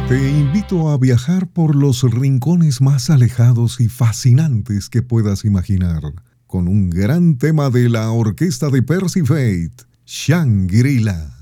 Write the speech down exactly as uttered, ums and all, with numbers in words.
Te invito a viajar por los rincones más alejados y fascinantes que puedas imaginar, con un gran tema de la orquesta de Percy Faith, Shangri-La.